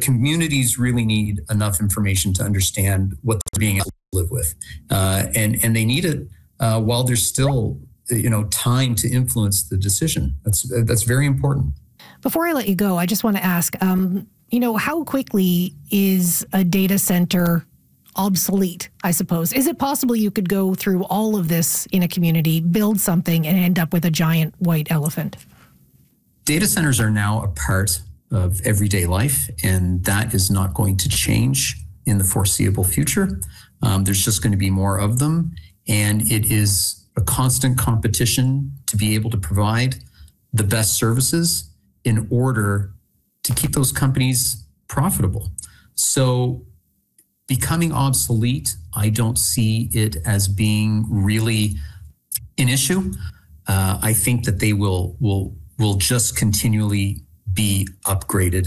communities really need enough information to understand what they're being able to live with. And they need it while there's still, time to influence the decision. That's very important. Before I let you go, I just want to ask, how quickly is a data center obsolete, I suppose? Is it possible you could go through all of this in a community, build something, and end up with a giant white elephant? Data centers are now a part of everyday life, and that is not going to change in the foreseeable future. There's just going to be more of them, and it is a constant competition to be able to provide the best services in order to keep those companies profitable. So becoming obsolete, I don't see it as being really an issue. I think that they will just continually be upgraded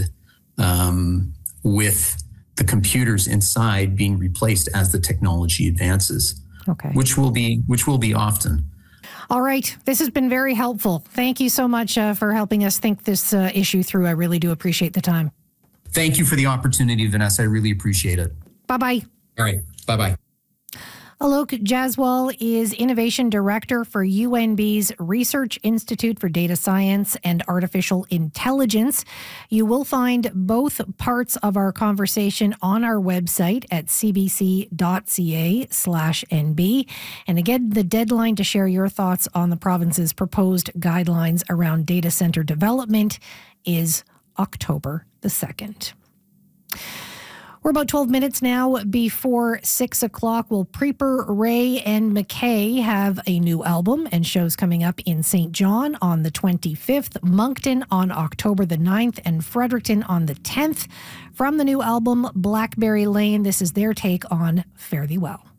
with the computers inside being replaced as the technology advances. Okay. Which will be often. All right. This has been very helpful. Thank you so much for helping us think this issue through. I really do appreciate the time. Thank you for the opportunity, Vanessa. I really appreciate it. Bye-bye. All right. Bye-bye. Alok Jaswal is Innovation Director for UNB's Research Institute for Data Science and Artificial Intelligence. You will find both parts of our conversation on our website at cbc.ca/NB. And again, the deadline to share your thoughts on the province's proposed guidelines around data center development is October the 2nd. We're about 12 minutes now before 6 o'clock. Well, Preeper, Ray, and McKay have a new album and shows coming up in St. John on the 25th, Moncton on October the 9th, and Fredericton on the 10th. From the new album, Blackberry Lane, this is their take on Fare Thee Well.